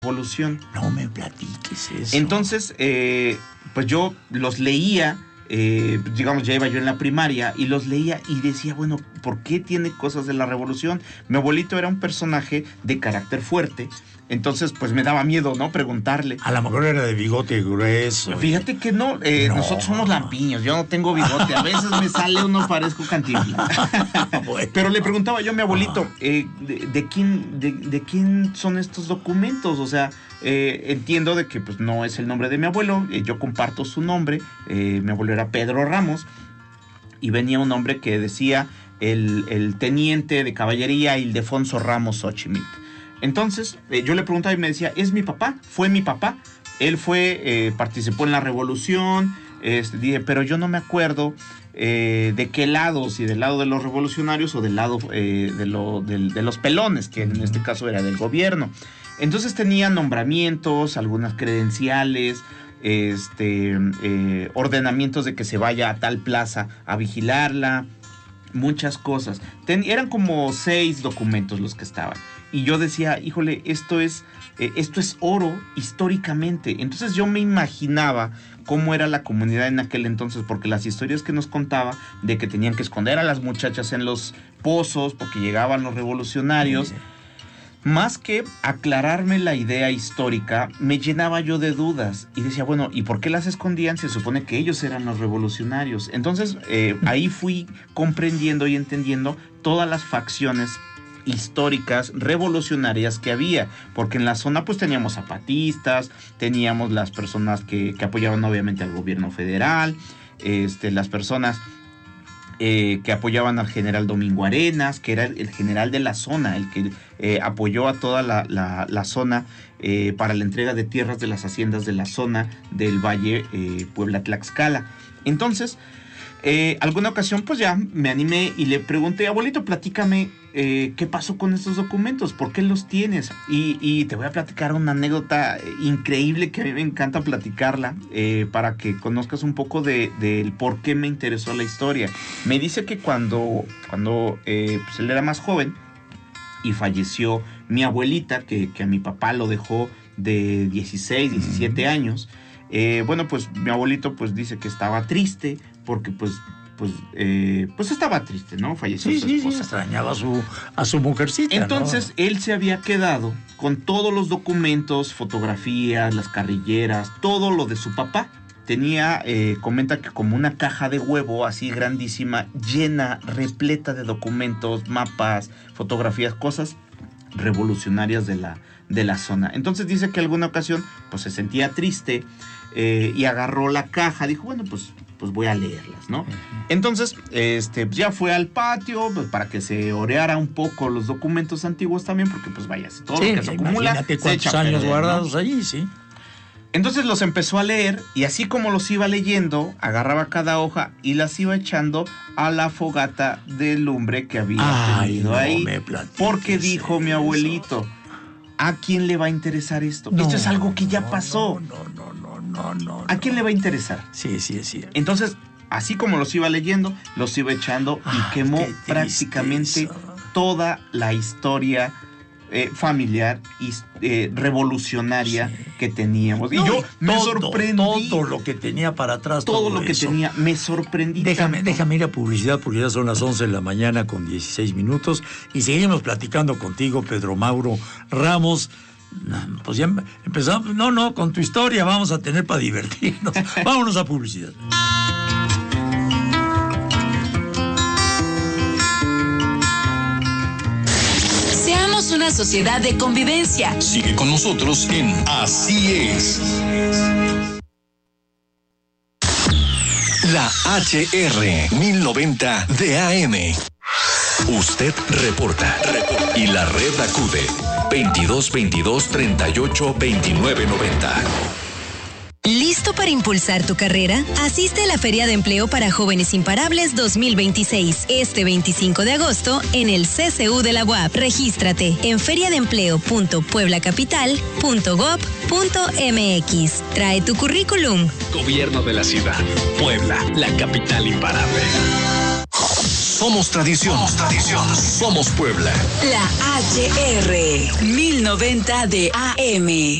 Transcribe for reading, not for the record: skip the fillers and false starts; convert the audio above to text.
Revolución. No me platiques eso. Entonces, pues yo los leía, digamos, ya iba yo en la primaria y los leía y decía, bueno, ¿por qué tiene cosas de la Revolución? Mi abuelito era un personaje de carácter fuerte, entonces pues me daba miedo, ¿no? Preguntarle. A lo mejor era de bigote grueso. Fíjate que no, nosotros somos lampiños, yo no tengo bigote, a veces me sale uno parezco Cantinflas. Bueno. Pero le preguntaba yo a mi abuelito, ¿de quién son estos documentos? O sea, entiendo de que pues no es el nombre de mi abuelo, yo comparto su nombre, mi abuelo era Pedro Ramos, y venía un nombre que decía el teniente de caballería Ildefonso Ramos Xochimilco. Entonces, yo le preguntaba y me decía, ¿es mi papá? ¿Fue mi papá? Él participó en la Revolución, dije, pero yo no me acuerdo de qué lado, si del lado de los revolucionarios o del lado de los pelones, que en este caso era del gobierno. Entonces tenía nombramientos, algunas credenciales, ordenamientos de que se vaya a tal plaza a vigilarla, muchas cosas. Eran como 6 documentos los que estaban. Y yo decía, híjole, esto es oro históricamente. Entonces yo me imaginaba cómo era la comunidad en aquel entonces, porque las historias que nos contaba de que tenían que esconder a las muchachas en los pozos porque llegaban los revolucionarios, sí. Más que aclararme la idea histórica, me llenaba yo de dudas y decía, bueno, ¿y por qué las escondían? Se supone que ellos eran los revolucionarios. Entonces ahí fui comprendiendo y entendiendo todas las facciones históricas revolucionarias que había, porque en la zona pues teníamos zapatistas, teníamos las personas que apoyaban obviamente al gobierno federal, las personas que apoyaban al general Domingo Arenas, que era el general de la zona, el que apoyó a toda la zona para la entrega de tierras de las haciendas de la zona del Valle Puebla-Tlaxcala. Entonces, alguna ocasión pues ya me animé y le pregunté, abuelito, platícame qué pasó con estos documentos, por qué los tienes, y te voy a platicar una anécdota increíble que a mí me encanta platicarla, para que conozcas un poco del por qué me interesó la historia. Me dice que cuando pues él era más joven y falleció mi abuelita, que a mi papá lo dejó de 16, 17 años, bueno, pues mi abuelito pues dice que estaba triste porque pues estaba triste, ¿no? Falleció su esposa. Sí, extrañaba a su mujercita. Entonces, ¿no? Él se había quedado con todos los documentos, fotografías, las carrilleras, todo lo de su papá. Tenía, comenta que como una caja de huevo así grandísima, llena, repleta de documentos, mapas, fotografías, cosas revolucionarias de la zona. Entonces dice que alguna ocasión pues se sentía triste y agarró la caja, dijo, bueno, pues voy a leerlas, ¿no? Entonces, ya fue al patio pues, para que se oreara un poco los documentos antiguos también, porque pues vaya, todo lo que se acumula, imagínate cuántos se echa a años perder, guardados, ¿no? Allí, sí. Entonces los empezó a leer y así como los iba leyendo, agarraba cada hoja y las iba echando a la fogata de lumbre que había tenido ahí. Porque dijo mi abuelito, ¿a quién le va a interesar esto? Esto es algo que ya pasó. No. ¿A quién le va a interesar? Sí, es cierto. Entonces, así como los iba leyendo, los iba echando y quemó prácticamente toda la historia familiar y revolucionaria que teníamos. Y yo me sorprendí. Todo lo que tenía para atrás. Todo lo que tenía, me sorprendí. Déjame ir a publicidad porque ya son las 11 de la mañana con 16 minutos y seguimos platicando contigo, Pedro Mauro Ramos. Pues ya empezamos. No, con tu historia vamos a tener para divertirnos. Vámonos a publicidad. Seamos una sociedad de convivencia. Sigue con nosotros en Así es. La HR 1090 de AM. Usted reporta. Y la red acude. 22 38 29 90. ¿Listo para impulsar tu carrera? Asiste a la Feria de Empleo para Jóvenes Imparables 2026, este 25 de agosto en el CCU de la UAP. Regístrate en feriadeempleo.pueblacapital.gov.mx. Trae tu currículum. Gobierno de la ciudad. Puebla, la capital imparable. Somos tradición. Somos Puebla. La HR 1090 de AM.